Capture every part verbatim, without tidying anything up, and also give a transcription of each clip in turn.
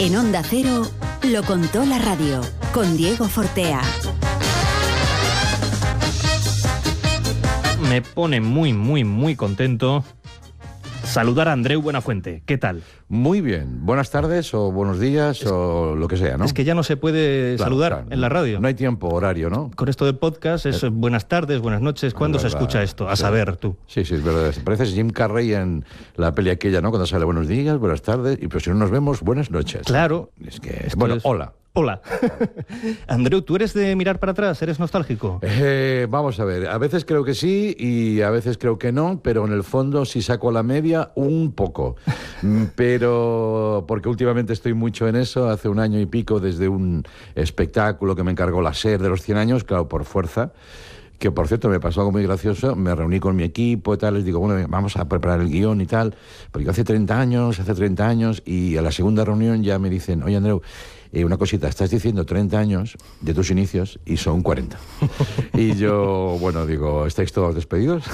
En Onda Cero, lo contó la radio, con Diego Fortea. Me pone muy, muy, muy contento saludar a Andreu Buenafuente. ¿Qué tal? Muy bien. Buenas tardes o buenos días es, o lo que sea, ¿no? Es que ya no se puede claro, saludar claro, en la radio. No hay tiempo, horario, ¿no? Con esto del podcast es eh, buenas tardes, buenas noches. ¿Cuándo se escucha esto? A sí. saber, tú. Sí, sí, es verdad. Pareces Jim Carrey en la peli aquella, ¿no? Cuando sale buenos días, buenas tardes, y pues si no nos vemos, buenas noches. Claro. Es que, bueno, es... hola. Hola. Andreu, ¿tú eres de mirar para atrás? ¿Eres nostálgico? Eh, vamos a ver, a veces creo que sí y a veces creo que no, pero en el fondo si saco la media, un poco. Pero porque últimamente estoy mucho en eso, hace un año y pico desde un espectáculo que me encargó la SER de los cien años, claro, por fuerza. Que, por cierto, me pasó algo muy gracioso, me reuní con mi equipo y tal, les digo, bueno, vamos a preparar el guión y tal, porque hace treinta años, hace treinta años, y a la segunda reunión ya me dicen, oye, Andreu, eh, una cosita, estás diciendo treinta años de tus inicios y son cuarenta. Y yo, bueno, digo, ¿estáis todos despedidos?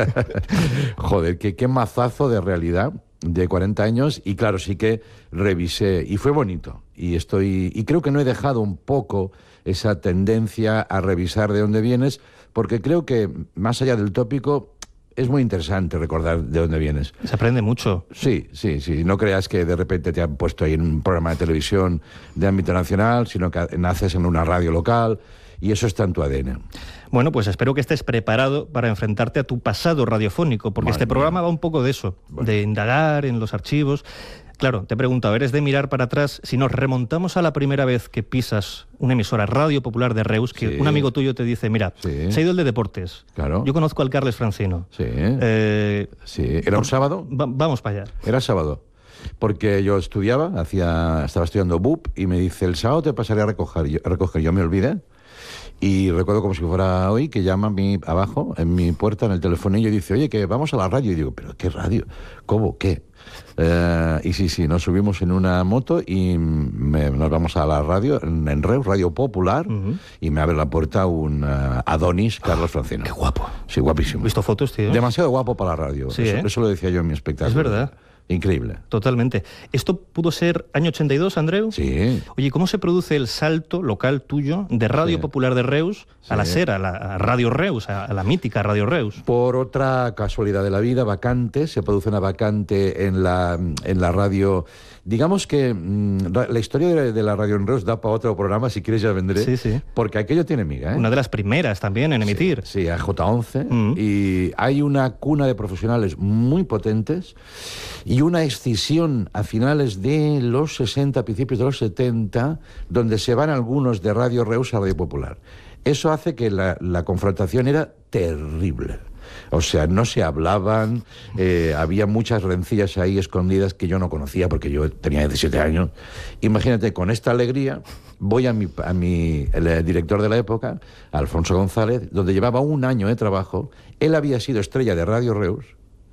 Joder, qué, qué mazazo de realidad de cuarenta años, y claro, sí que revisé, y fue bonito, y estoy, y creo que no he dejado un poco esa tendencia a revisar de dónde vienes, porque creo que, más allá del tópico, es muy interesante recordar de dónde vienes. Se aprende mucho. Sí, sí, sí. No creas que de repente te han puesto ahí en un programa de televisión de ámbito nacional, sino que naces en una radio local, y eso está en tu A D N. Bueno, pues espero que estés preparado para enfrentarte a tu pasado radiofónico, porque Madre este programa mía. va un poco de eso, bueno. de indagar en los archivos. Claro, te pregunto, ¿eres de mirar para atrás? Si nos remontamos a la primera vez que pisas una emisora Radio Popular de Reus, que sí. un amigo tuyo te dice, mira, sí. se ha ido el de deportes. Claro. Yo conozco al Carles Francino. Sí. Eh, sí. ¿Era un sábado? Va, vamos para allá. Era sábado. Porque yo estudiaba, hacía, estaba estudiando B U P, y me dice, el sábado te pasaré a recoger. Yo, a recoger. yo me olvidé. Y recuerdo como si fuera hoy que llama a mí abajo, en mi puerta, en el telefonillo, y dice, oye, que vamos a la radio. Y digo, ¿pero qué radio? ¿Cómo? ¿Qué? Uh, y sí, sí, nos subimos en una moto y me, nos vamos a la radio, en, en Reus, Radio Popular, uh-huh. y me abre la puerta un uh, Adonis Carlos Francino. ¡Qué guapo! Sí, guapísimo. ¿Has visto fotos, tío? Demasiado guapo para la radio. Sí, eso, ¿eh? eso lo decía yo en mi espectáculo. Es verdad. Increíble. Totalmente. ¿Esto pudo ser año ochenta y dos, Andreu? Sí. Oye, ¿cómo se produce el salto local tuyo de Radio sí. Popular de Reus sí. a la SER, a la a Radio Reus, a, a la mítica Radio Reus? Por otra casualidad de la vida, vacante, se produce una vacante en la, en la radio. Digamos que mmm, la historia de, de la radio en Reus da para otro programa, si quieres ya vendré, sí, sí. porque aquello tiene miga, ¿eh? Una de las primeras también en emitir. Sí, sí a J once, mm. y hay una cuna de profesionales muy potentes y una excisión a finales de los sesenta, principios de los setenta, donde se van algunos de Radio Reus a Radio Popular. Eso hace que la, la confrontación era terrible. O sea, no se hablaban, eh, había muchas rencillas ahí escondidas que yo no conocía porque yo tenía diecisiete años. Imagínate, con esta alegría voy a mi, a mi el director de la época, Alfonso González, donde llevaba un año de trabajo. Él había sido estrella de Radio Reus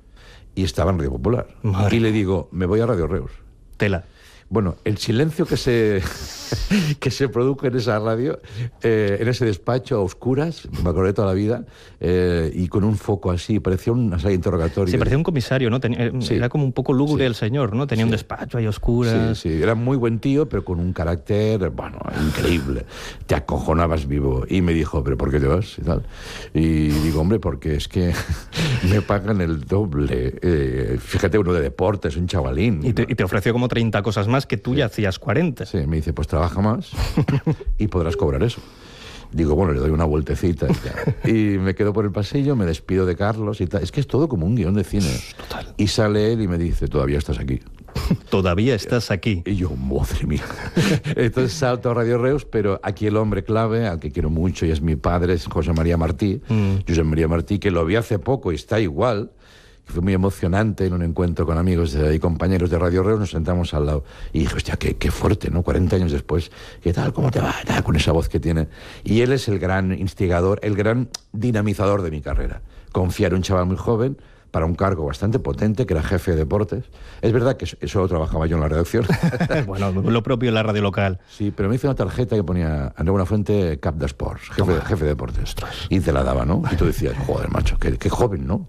y estaba en Radio Popular. Madre. Y le digo, me voy a Radio Reus. Tela. Bueno, el silencio que se que se produjo en esa radio, eh, en ese despacho a oscuras, me acordé toda la vida, eh, y con un foco así, parecía un sala de interrogatorio. Sí, parecía un comisario, ¿no? Tenía, sí. Era como un poco lúgubre sí. el señor, ¿no? Tenía sí. un despacho ahí a oscuras. Sí, sí, era muy buen tío, pero con un carácter, bueno, increíble. Te acojonabas vivo. Y me dijo, ¿pero por qué te vas? Y tal. Y digo, hombre, porque es que me pagan el doble. Eh, fíjate, uno de deportes, un chavalín. Y te, y te ofreció como treinta cosas más que tú sí. ya hacías cuarenta. Sí, me dice, pues trabaja más y podrás cobrar eso. Digo, bueno, le doy una vueltecita y, y me quedo por el pasillo, me despido de Carlos y tal. Es que es todo como un guión de cine. Total. Y sale él y me dice, todavía estás aquí. Todavía estás aquí. Y yo, madre mía. Entonces salto a Radio Reus, pero aquí el hombre clave, al que quiero mucho y es mi padre, es José María Martí, mm. José María Martí, que lo vi hace poco y está igual. Fue muy emocionante en un encuentro con amigos de, y compañeros de Radio Reus, nos sentamos al lado y dije, hostia, qué, qué fuerte, ¿no? cuarenta años después, ¿qué tal? ¿Cómo te va? Tal, con esa voz que tiene. Y él es el gran instigador, el gran dinamizador de mi carrera. Confiar en un chaval muy joven para un cargo bastante potente, que era jefe de deportes. Es verdad que eso trabajaba yo en la redacción. Bueno, lo propio en la radio local. Sí, pero me hizo una tarjeta que ponía Andreu Buenafuente, cap de sports, jefe, jefe de deportes. Ostras. Y te la daba, ¿no? Y tú decías, joder, macho, qué, qué joven, ¿no?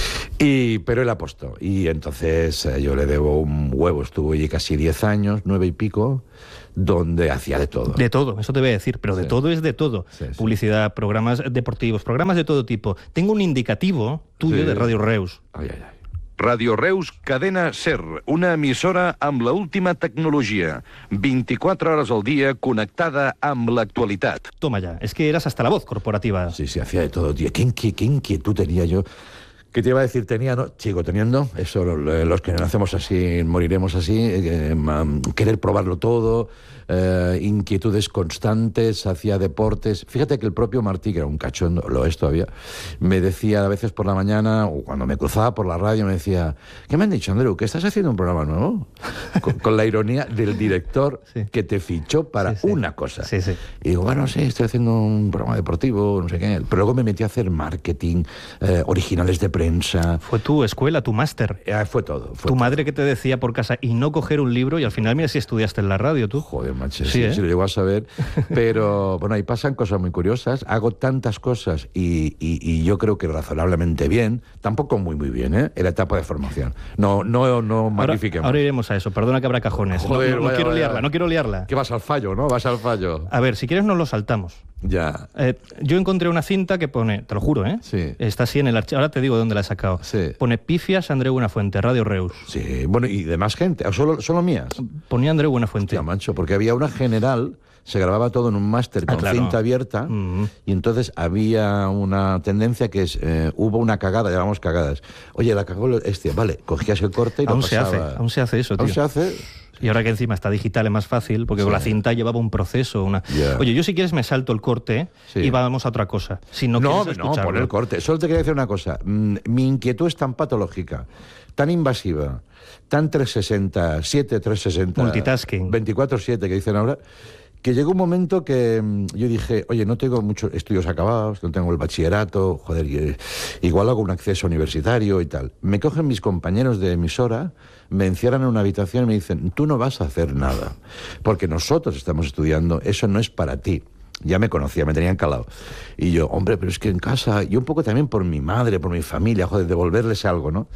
Y, pero él apostó. Y entonces eh, yo le debo un huevo. Estuvo allí casi diez años, nueve y pico, donde hacía de todo. De todo, eso te voy a decir, pero de Sí. todo es de todo. Sí, sí. Publicidad, programas deportivos, programas de todo tipo. Tengo un indicativo tuyo Sí. de Radio Reus. Ay, ay, ay. Radio Reus, cadena SER, una emissora amb la última tecnologia, vint-i-quatre hores al dia connectada amb l'actualitat. Toma ya, es que eras hasta la voz corporativa. Sí, sí, hacía de todo, tío. ¿Qué, inqui- qué inquietud tenía yo? ¿Qué te iba a decir? Tenía, ¿no? Sigo teniendo. Eso, lo- los que nacemos así, moriremos así. eh, ma- querer probarlo todo. eh, inquietudes constantes, hacía deportes. Fíjate que el propio Martí, que era un cachondo, lo es todavía, me decía a veces por la mañana, o cuando me cruzaba por la radio, me decía, ¿qué me han dicho, Andreu? ¿Que estás haciendo un programa nuevo? Con, con la ironía del director Sí. que te fichó para Sí, sí. una cosa. Sí, sí. Y digo, bueno, sí, estoy haciendo un programa deportivo, no sé qué. Pero luego me metí a hacer marketing, eh, originales de prensa. Fue tu escuela, tu máster. Eh, fue todo. Fue Tu todo. madre que te decía por casa y no coger un libro y al final mira si estudiaste en la radio tú. Joder, macho, Sí, sí, ¿eh? sí lo llego a saber. Pero bueno, ahí pasan cosas muy curiosas. Hago tantas cosas y, y- y yo creo que razonablemente bien. Tampoco muy, muy bien, ¿eh? En la etapa de formación. No, no, no Ahora, magnifiquemos. ahora iremos a eso, perdona que habrá cajones. No- Joder, no, no vaya, quiero vaya. liarla, no quiero liarla. Que vas al fallo, ¿no? Vas al fallo. A ver, si quieres nos lo saltamos. Ya. Eh, yo encontré una cinta que pone, te lo juro, ¿eh? Sí. Está así en el archivo, ahora te digo dónde la he sacado. Sí. Pone Pifias Andreu Buenafuente, Radio Reus. Sí, bueno, y de más gente. ¿O solo, solo mías? Ponía Andreu Buenafuente. Hostia, macho, porque había una general, se grababa todo en un máster Ah, con claro. cinta abierta, Mm. y entonces había una tendencia que es, eh, hubo una cagada, llamamos cagadas. Oye, la cagó este, vale, cogías el corte y Aún lo se hace, pasaba. aún se hace eso, tío. Aún se hace. Y ahora que encima está digital es más fácil, porque Sí. con la cinta llevaba un proceso. Una... Ya. Oye, yo si quieres me salto el corte Sí. y vamos a otra cosa. Si no, No, quieres no, escucharlo. pon el corte. Solo te quería decir una cosa. Mm, Mi inquietud es tan patológica, tan invasiva, tan trescientos sesenta, siete trescientos sesenta, Multitasking. veinticuatro siete que dicen ahora, que llegó un momento que mm, yo dije, oye, no tengo muchos estudios acabados, no tengo el bachillerato, joder, y, eh, igual hago un acceso universitario y tal. Me cogen mis compañeros de emisora, me encierran en una habitación y me dicen, tú no vas a hacer nada, porque nosotros estamos estudiando, eso no es para ti. Ya me conocía, me tenían calado. Y yo, hombre, pero es que en casa, y un poco también por mi madre, por mi familia, joder, devolverles algo, ¿no?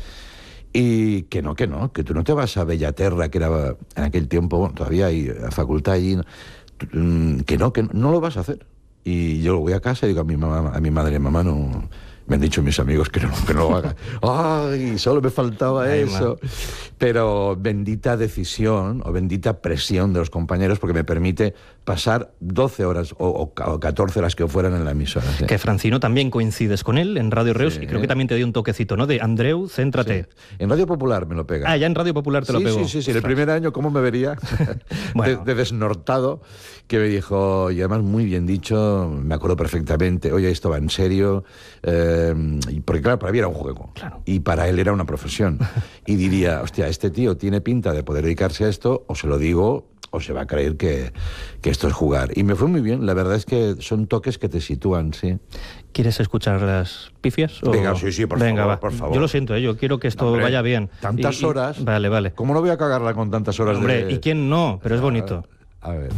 Y que no, que no, que tú no te vas a Bellaterra, que era en aquel tiempo, bueno, todavía hay la facultad allí, ¿no? Mm, que no, que no, no lo vas a hacer. Y yo voy a casa y digo a mi mamá, a mi madre, mamá, no, me han dicho mis amigos que no, que no lo haga. Ay, solo me faltaba Ay, eso. Pero bendita decisión o bendita presión de los compañeros, porque me permite pasar doce horas o, o, o catorce horas que fueran en la emisora. ¿sí? Que Francino también coincides con él en Radio Reus Sí. y creo que también te dio un toquecito, ¿no? De Andreu, céntrate. Sí. En Radio Popular me lo pega. Ah, ya en Radio Popular te sí, lo pego. Sí, sí, sí. En el Ostras. primer año, ¿cómo me vería? Bueno. de, de desnortado, que me dijo, y además muy bien dicho, me acuerdo perfectamente, oye, esto va en serio, eh, y porque claro, para mí era un juego. Claro. Y para él era una profesión. Y diría, hostia, este tío tiene pinta de poder dedicarse a esto, o se lo digo, o se va a creer que, que esto es jugar. Y me fue muy bien, la verdad es que son toques que te sitúan, sí. ¿Quieres escuchar las pifias? o- Venga, sí, sí, por Venga, favor, va. por favor. Yo lo siento, ¿eh? Yo quiero que esto Hombre, vaya bien. tantas Y- y- horas. Vale, vale. ¿Cómo no voy a cagarla con tantas horas Hombre, de...? ¿y quién no? Pero es bonito. A ver...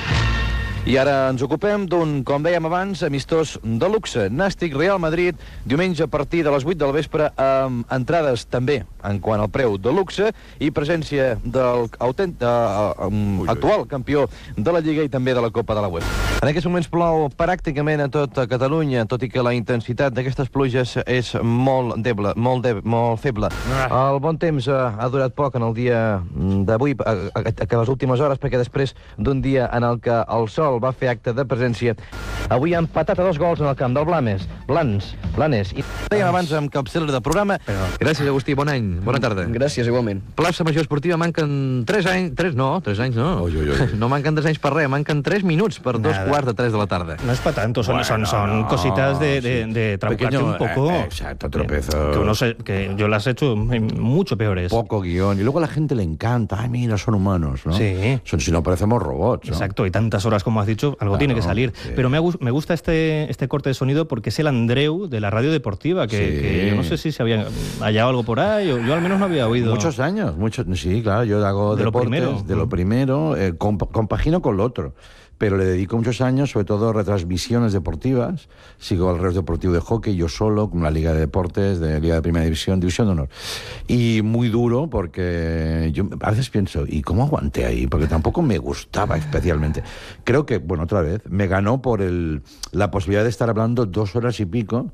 I ara ens ocupem d'un, com dèiem abans, amistós de luxe. Nàstic Real Madrid, diumenge a partir de les vuit del vespre, amb entrades també en quant al preu de luxe i presència del autent, uh, um, actual campió de la Lliga i també de la Copa de la UEFA. En aquests moments plou pràcticament a tota Catalunya, tot i que la intensitat d'aquestes pluges és molt deble, molt, deb, molt feble. El bon temps uh, ha durat poc en el dia d'avui, a, a, a, a les últimes hores, perquè després d'un dia en el que el sol va fer acte de presència, avui ha empatat a dos gols en el camp del Blanes. Blans, Blanes. I dèiem abans amb capçalera de programa. Gràcies, Agustí, bon any, bona tarda. Gràcies, igualment. Plaça Major Esportiva manquen tres anys... Tres, no, tres anys no. Ui, ui, ui. No manquen tres anys per res, manquen tres minuts per dos Nada. quarts de tres de la tarda. No es para tanto, son, Bueno, son, son no, cositas de, de, sí. de trabucarte Pequeño, un poco. eh, exacto, tropezos. Que, uno se- que yo las he hecho mucho peores. Poco guión. Y luego a la gente le encanta. Ay, mira, son humanos, ¿no? Sí. Son, si no, parecemos robots, ¿no? Exacto, y tantas horas como has dicho, algo Claro, tiene que salir. sí. Pero me, me gusta este, este corte de sonido porque es el Andreu de la radio deportiva, que, Sí. que yo no sé si se había hallado algo por ahí, o yo al menos no había oído. Muchos años, muchos, sí, claro, yo hago De lo deportes, primero. de lo primero, eh, comp- compagino con lo otro, pero le dedico muchos años, sobre todo a retransmisiones deportivas, sigo al Reus Deportivo de Hockey, yo solo, con la Liga de Deportes, de Liga de Primera División, División de Honor, y muy duro porque yo a veces pienso, ¿y cómo aguanté ahí? Porque tampoco me gustaba especialmente. Creo que, bueno, otra vez, me ganó por el, la posibilidad de estar hablando dos horas y pico